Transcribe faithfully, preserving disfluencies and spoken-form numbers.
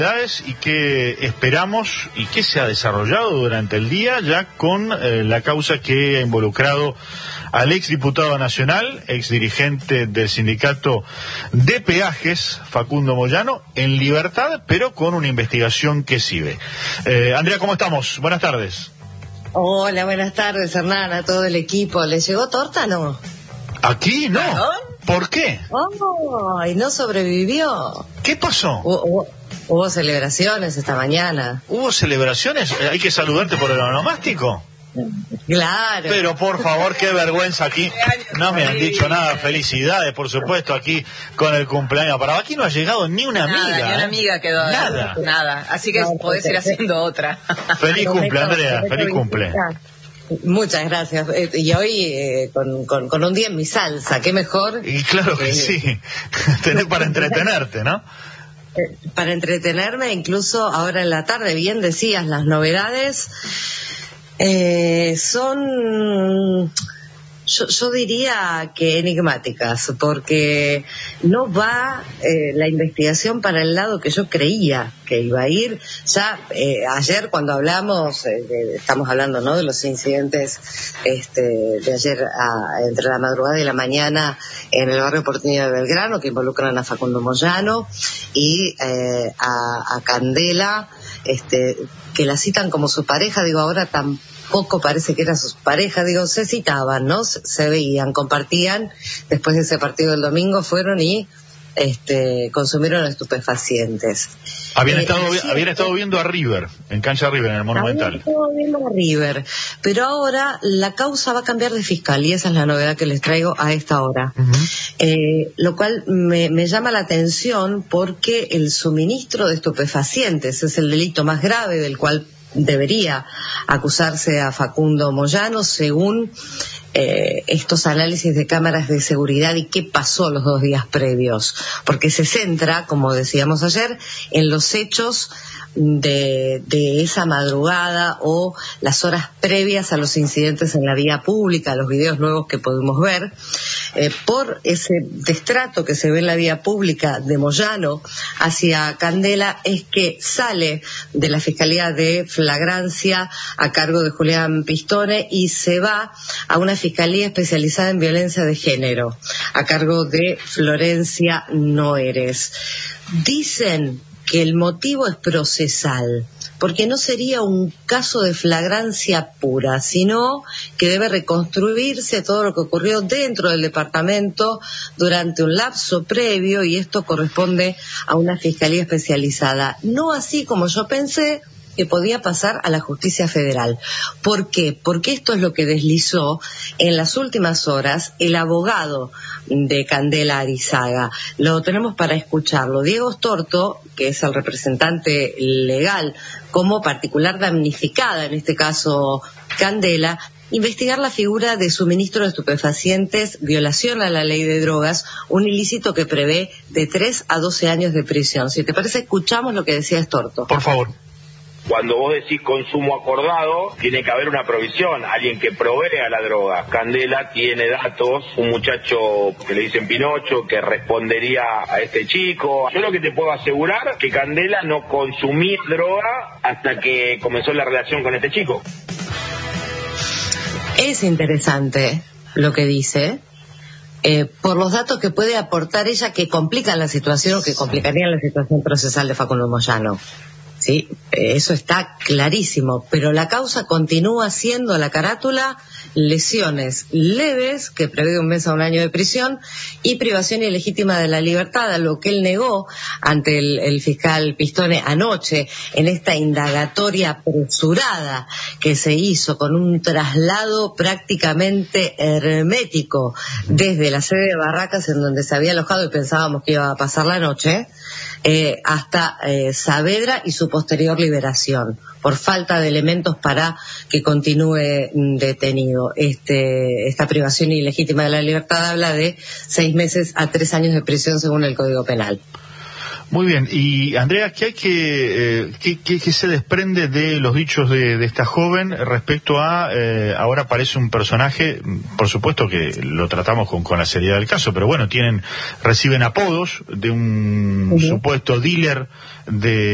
Y que esperamos y que se ha desarrollado durante el día ya con eh, la causa que ha involucrado al exdiputado nacional, exdirigente del sindicato de peajes, Facundo Moyano, en libertad, pero con una investigación que sigue. Eh, Andrea, ¿cómo estamos? Buenas tardes. Hola, buenas tardes, Hernán, a todo el equipo. ¿Le llegó torta, no? Aquí no. ¿No? ¿Por qué? Oh, y no sobrevivió. ¿Qué pasó? Uh, uh. Hubo celebraciones esta mañana. ¿Hubo celebraciones? ¿Hay que saludarte por el onomástico? Claro. Pero por favor, qué vergüenza aquí. No me han dicho nada. Felicidades, por supuesto, aquí con el cumpleaños. Para aquí no ha llegado ni una amiga. Nada, ni una amiga quedó. Nada. Nada. Así que no, podés ir haciendo otra. Feliz cumple, Andrea. Feliz cumple. Muchas gracias. Y hoy eh, con, con, con un día en mi salsa, qué mejor. Y claro que eh, sí. Tenés para entretenerte, ¿no? Para entretenerme, incluso ahora en la tarde, bien decías, las novedades eh, son, yo, yo diría que enigmáticas, porque no va eh, la investigación para el lado que yo creía que iba a ir. Ya eh, ayer cuando hablamos, eh, de, estamos hablando no de los incidentes este, de ayer a, entre la madrugada y la mañana en el barrio porteño de Belgrano, que involucran a Facundo Moyano y eh, a, a Candela, este, que la citan como su pareja. Digo, ahora tampoco parece que era su pareja. Digo, se citaban, ¿no? Se, se veían, compartían. Después de ese partido del domingo fueron y este, consumieron estupefacientes. Habían, eh, estado, sí, habían estado viendo a River, en cancha River, en el Monumental. Habían estado viendo a River, pero ahora la causa va a cambiar de fiscal y esa es la novedad que les traigo a esta hora. Uh-huh. eh, lo cual me, me llama la atención porque el suministro de estupefacientes es el delito más grave del cual debería acusarse a Facundo Moyano según Eh, estos análisis de cámaras de seguridad y qué pasó los dos días previos, porque se centra, como decíamos ayer, en los hechos de, de esa madrugada o las horas previas a los incidentes en la vía pública, los videos nuevos que podemos ver, eh, por ese destrato que se ve en la vía pública de Moyano hacia Candela, es que sale de la Fiscalía de Flagrancia a cargo de Julián Pistone y se va a una Fiscalía especializada en violencia de género, a cargo de Florencia Noeres. Dicen que el motivo es procesal, porque no sería un caso de flagrancia pura, sino que debe reconstruirse todo lo que ocurrió dentro del departamento durante un lapso previo, y esto corresponde a una Fiscalía especializada. No así como yo pensé que podía pasar a la justicia federal. ¿Por qué? Porque esto es lo que deslizó en las últimas horas el abogado de Candela Arizaga. Lo tenemos para escucharlo. Diego Storto, que es el representante legal como particular damnificada, en este caso Candela, investigar la figura de suministro de estupefacientes, violación a la ley de drogas, un ilícito que prevé de tres a doce años de prisión. Si te parece, escuchamos lo que decía Storto. Por favor. Cuando vos decís consumo acordado, tiene que haber una provisión, alguien que provee a la droga. Candela tiene datos, un muchacho que le dicen Pinocho, que respondería a este chico. Yo lo que te puedo asegurar que Candela no consumía droga hasta que comenzó la relación con este chico. Es interesante lo que dice, eh, por los datos que puede aportar ella que complican la situación o que complicarían la situación procesal de Facundo Moyano. Sí, eso está clarísimo, pero la causa continúa siendo la carátula lesiones leves, que prevé de un mes a un año de prisión, y privación ilegítima de la libertad, a lo que él negó ante el, el fiscal Pistone anoche en esta indagatoria apresurada que se hizo con un traslado prácticamente hermético desde la sede de Barracas, en donde se había alojado y pensábamos que iba a pasar la noche, Eh, hasta eh, Saavedra y su posterior liberación por falta de elementos para que continúe mm, detenido. Este, esta privación ilegítima de la libertad habla de seis meses a tres años de prisión según el Código Penal. Muy bien, y Andrea, ¿qué hay que, eh, qué, qué, qué se desprende de los dichos de, de esta joven respecto a, eh, ahora aparece un personaje, por supuesto que lo tratamos con, con la seriedad del caso, pero bueno, tienen, reciben apodos de un uh-huh. supuesto dealer de